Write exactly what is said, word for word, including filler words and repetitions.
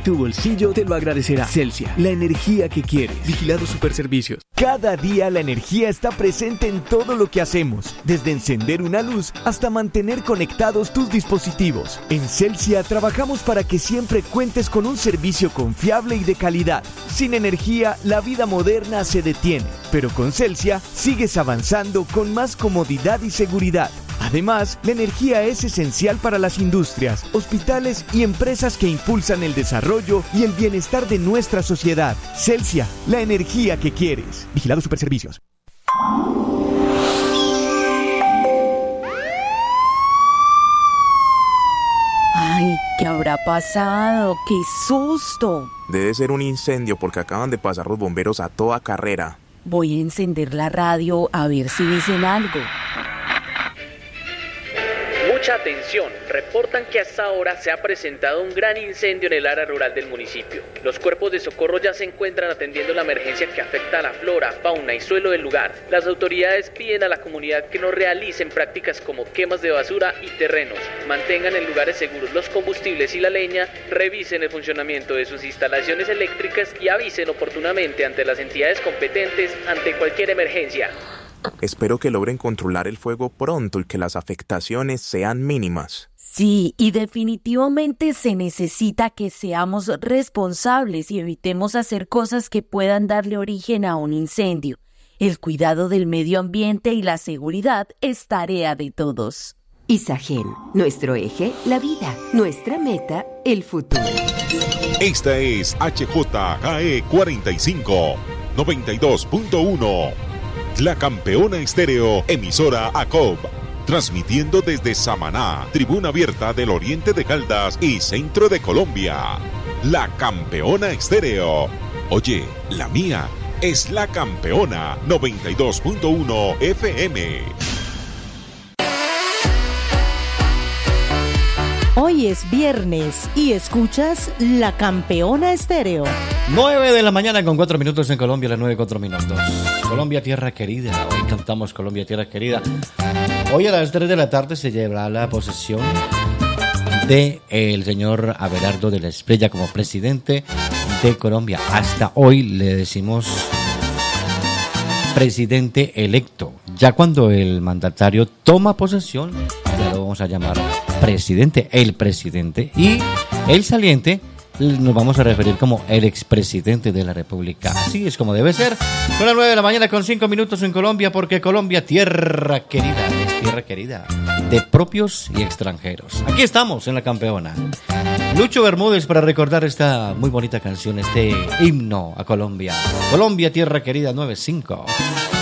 Tu bolsillo te lo agradecerá. Celsia, la energía que quieres. Vigilado Superservicios. Cada día la energía está presente en todo lo que hacemos, desde encender una luz hasta mantener conectados tus dispositivos. En Celsia trabajamos para que siempre cuentes con un servicio confiable y de calidad. Sin energía, la vida moderna se detiene, pero con Celsia sigues avanzando con más comodidad y seguridad. Además, la energía es esencial para las industrias, hospitales y empresas que impulsan el desarrollo y el bienestar de nuestra sociedad. Celsia, la energía que quieres. Vigilado Superservicios. Ay, ¿qué habrá pasado? ¡Qué susto! Debe ser un incendio porque acaban de pasar los bomberos a toda carrera. Voy a encender la radio a ver si dicen algo. Mucha atención, reportan que hasta ahora se ha presentado un gran incendio en el área rural del municipio. Los cuerpos de socorro ya se encuentran atendiendo la emergencia que afecta a la flora, fauna y suelo del lugar. Las autoridades piden a la comunidad que no realicen prácticas como quemas de basura y terrenos, mantengan en lugares seguros los combustibles y la leña, revisen el funcionamiento de sus instalaciones eléctricas y avisen oportunamente ante las entidades competentes ante cualquier emergencia. Espero que logren controlar el fuego pronto y que las afectaciones sean mínimas. Sí, y definitivamente se necesita que seamos responsables y evitemos hacer cosas que puedan darle origen a un incendio. El cuidado del medio ambiente y la seguridad es tarea de todos. Isagen, nuestro eje, la vida, nuestra meta, el futuro. Esta es H J K E cuarenta y cinco, noventa y dos punto uno. La Campeona Estéreo, emisora A C O B, transmitiendo desde Samaná, tribuna abierta del oriente de Caldas y centro de Colombia. La Campeona Estéreo. Oye, la mía es La Campeona noventa y dos punto uno F M. Hoy es viernes y escuchas La Campeona Estéreo. nueve de la mañana con cuatro minutos en Colombia, las nueve con cuatro minutos. Colombia, tierra querida. Hoy cantamos Colombia, tierra querida. Hoy a las tres de la tarde se llevará la posesión de el señor Abelardo de la Espriella como presidente de Colombia. Hasta hoy le decimos presidente electo. Ya cuando el mandatario toma posesión, ya lo vamos a llamar presidente, el presidente, y el saliente nos vamos a referir como el expresidente de la República. Así es como debe ser. Son las nueve de la mañana con cinco minutos en Colombia, porque Colombia, tierra querida, es tierra querida de propios y extranjeros. Aquí estamos en La Campeona. Lucho Bermúdez para recordar esta muy bonita canción, este himno a Colombia. Colombia, tierra querida, nueve cinco.